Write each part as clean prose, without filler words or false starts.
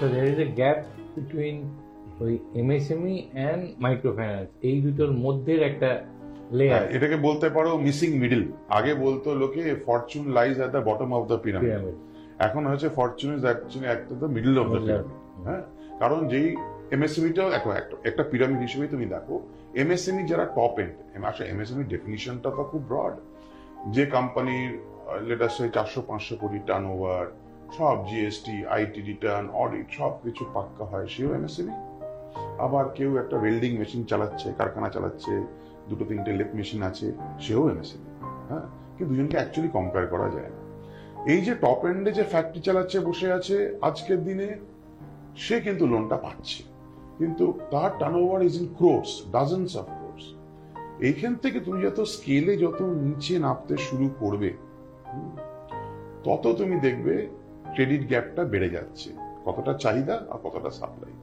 So there is a gap between ওই MSME and microfinance, এই দুটোর মধ্যে একটা লেয়ার। এটাকে বলতে পারো মিসিং মিডল। আগে বলতো লোকে Fortune lies at the bottom of the pyramid, এখন হচ্ছে Fortune is actually at the middle of the pyramid. হ্যাঁ, কারণ যেই এমএসএমইটাও একটা পিরামিড হিসেবে তুমি দেখো, এমএসএমই যারা টপ এন্ড, আসলে এমএসএমই ডেফিনিশনটা তো খুব ব্রড। যে কোম্পানির লেটার সে 400-500 কোটি টার্ন ওভার, সব জিএসটি, আইটি রিটার্ন, অডিট সব কিছু পাক্কা হয়, সেও এমএসএমই। আবার কেউ একটা ওয়েল্ডিং মেশিন চালাচ্ছে, কারখানা চালাচ্ছে, 2-3টে লেপ মেশিন আছে, সেও এমএসএমই। হ্যাঁ, কিন্তু দুজনকে অ্যাকচুয়ালি কম্পেয়ার করা যায় না। এই যে টপ এন্ডে যে ফ্যাক্টরি চালাচ্ছে, বসে আছে, আজকের দিনে সে কিন্তু লোনটা পাচ্ছে, কিন্তু তার turnover is in crores, ডাজেন্স of crores. এইখান থেকে তুমি যত স্কেলে যত নিচে নামতে শুরু করবে, তত তুমি দেখবে ক্রেডিট গ্যাপটা বেড়ে যাচ্ছে, কতটা চাহিদা আর কতটা সাপ্লাই।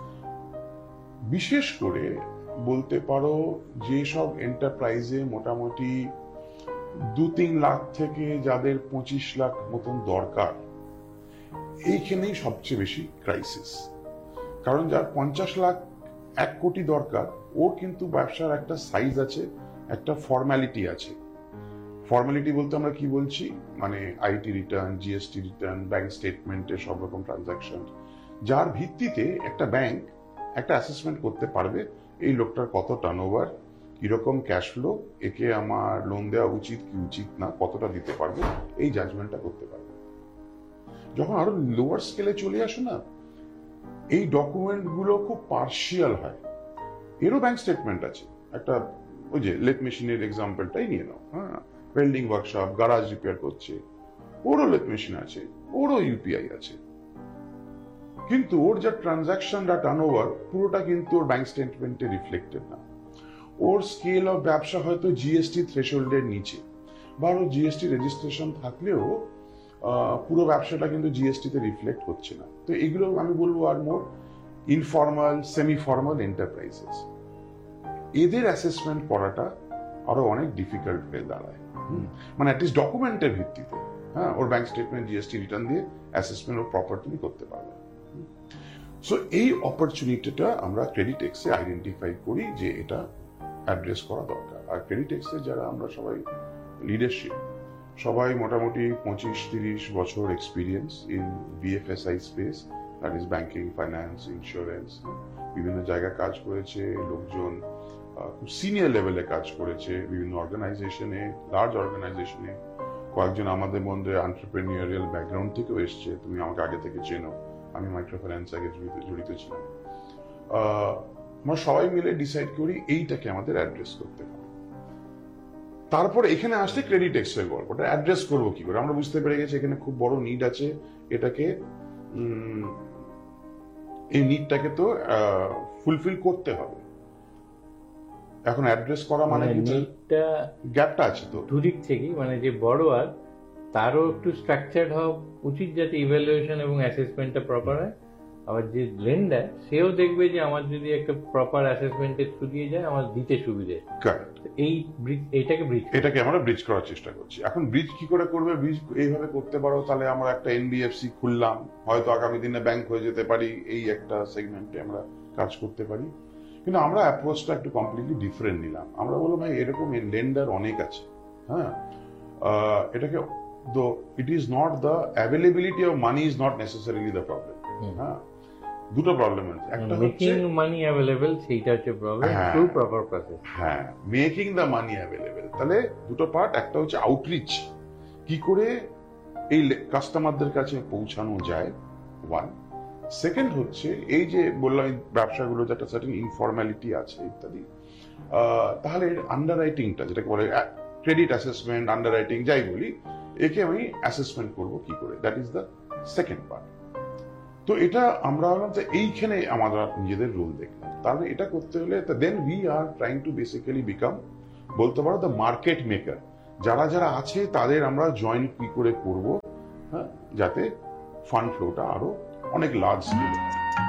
বিশেষ করে বলতে পারো যে সব এন্টারপ্রাইজে মোটামুটি 2-3 লাখ থেকে যাদের 25 লাখ মতন দরকার, এইখানেই সবচেয়ে বেশি ক্রাইসিস। কারণ যার 50 লাখ 1 কোটি দরকার, ওর কিন্তু ব্যবসার একটা সাইজ আছে, একটা ফর্মালিটি আছে। ফর্মালিটি বলতে আমরা কি বলছি, মানে IT return, GST return, bank স্টেটমেন্টে সব রকম ট্রানজাকশন, যার ভিত্তিতে একটা ব্যাংক একটা অ্যাসেসমেন্ট করতে পারবে এই লোকটার কত টার্নওভার, কিরকম ক্যাশ ফ্লো, একে আমার লোন দেওয়া উচিত কি উচিত না, কতটা দিতে পারবো, এই জাজমেন্টটা করতে পারবে। যখন আরো লোয়ার স্কেলে চলে আসে না, এই ডকুমেন্ট গুলো খুব পার্শিয়াল হয়। এরও ব্যাংক স্টেটমেন্ট আছে, একটা ওই যে লেথ মেশিনের এক্সাম্পলটাই নিয়ে নাও, হ্যাঁ, ওয়েল্ডিং ওয়ার্কশপ, গারাজ রিপেয়ার করছে, ওরও লেথ মেশিন আছে, ওরও ইউপিআই আছে, কিন্তু ওর যা ট্রানজাকশন বা টার্নওভার পুরোটা কিন্তু ওর ব্যাংক স্টেটমেন্টে রিফ্লেক্টেড না। ওর স্কেল অফ ব্যবসা হয়তো জিএসটি থ্রেশহোল্ডের নিচে, বা ওর জিএসটি রেজিস্ট্রেশন থাকলেও পুরো ব্যবসাটা কিন্তু জিএসটিতে রিফ্লেক্ট হচ্ছে না। তো এগুলো আমি বলবো আর মোর ইনফর্মাল, সেমি ফর্মাল এন্টারপ্রাইজেস। এদের অ্যাসেসমেন্ট করাটা আরো অনেক ডিফিকাল্ট হয়ে দাঁড়ায়, মানে অ্যাটলিস্ট ডকুমেন্টের ভিত্তিতে। হ্যাঁ, ওর ব্যাংক স্টেটমেন্ট, জিএসটি রিটার্ন দিয়ে অ্যাসেসমেন্ট ওর প্রপার তুমি করতে পারবে। সো এই অপরচুনিটিটা আমরা ক্রেডিট এক্সে আইডেন্টিফাই করি যে এটা অ্যাড্রেস করা দরকার। আর ক্রেডিট এক্সে যারা আমরা সবাই লিডারশিপ, সবাই মোটামুটি 25-30 বছর experience in বিএফএসআই space, that is banking, finance, insurance, বিভিন্ন জায়গায় কাজ করেছে লোকজন, খুব সিনিয়র লেভেলে কাজ করেছে বিভিন্ন অর্গানাইজেশনে, লার্জ অর্গানাইজেশনে। কয়েকজন আমাদের মধ্যে এন্টারপ্রেনিউরিয়াল ব্যাকগ্রাউন্ড থেকেও এসছে, তুমি আমাকে আগে থেকে চেনো, আমি মাইক্রোফিন্যান্স আগে জড়িত ছিলাম। আমরা সবাই মিলে ডিসাইড করি এইটাকে আমাদের অ্যাড্রেস করতে হবে। তারপর এখানে আসলে ক্রেডিট এক্সের গল্পটা অ্যাড্রেস করবো কি করে। আমরা বুঝতে পেরে গেছি এখানে খুব বড় নিড আছে, এটাকে এই নিডটাকে তো ফুলফিল করতে হবে। এখন অ্যাড্রেস করা মানে নিডটা, গ্যাপটা আছে তো দুদিক থেকেই, মানে যে বড় আর তারও একটু স্ট্রাকচার্ড হওয়া উচিত যাতে ইভ্যালুয়েশন এবং অ্যাসেসমেন্টটা প্রপার হয়। আবার যে লেন্ডার, সেও দেখবে যে আমার যদি একটা প্রপার অ্যাসেসমেন্টের থ্রু দিয়ে যায় আমার দিতে সুবিধে। এই এটাকে আমরা ব্রিজ করার চেষ্টা করছি। এখন ব্রিজ কি করে করবে, ব্রিজ এইভাবে করতে পারো, তাহলে আমরা একটা এনবিএফসি খুললাম, হয়তো আগামী দিনে ব্যাংক হয়ে যেতে পারি, এই একটা সেগমেন্টে আমরা কাজ করতে পারি। কিন্তু আমরা অ্যাপ্রোচটা একটু কমপ্লিটলি ডিফারেন্ট নিলাম। আমরা বললাম ভাই এরকম লেন্ডার অনেক আছে, হ্যাঁ, এটাকে it is not the availability of money is not necessarily the problem. হ্যাঁ, দুটো প্রবলেম আছে, একটা মেকিং মানি अवेलेबल, সেইটা হচ্ছে প্রবলেম, টু প্রপার প্রসেস। হ্যাঁ, মেকিং দ্য মানি अवेलेबल। তাহলে দুটো পার্ট, একটা হচ্ছে আউটরিচ, কি করে এই কাস্টমারদের কাছে পৌঁছানো যায়, ওয়ান। সেকেন্ড হচ্ছে এই যে বললাম ব্যবসাগুলো যেটা সার্টেন ইনফর্মালিটি আছে ইত্যাদি, তাহলে আন্ডাররাইটিংটা যেটাকে বলে ক্রেডিট অ্যাসেসমেন্ট, আন্ডাররাইটিং যাই বলি, একে আমি অ্যাসেসমেন্ট করব কি করে, that is the second part. তো এটা আমরা বললাম যে এইখানে আমরা নিজেদের রোল দেখলাম। তাহলে এটা করতে হলে then we are trying to basically become, বলতে পারো দ্য মার্কেট মেকার। যারা যারা আছে তাদের আমরা জয়েন কি করে করব, হ্যাঁ, যাতে ফান্ড ফ্লোটা আরো অনেক লার্জ স্কেলে হয়।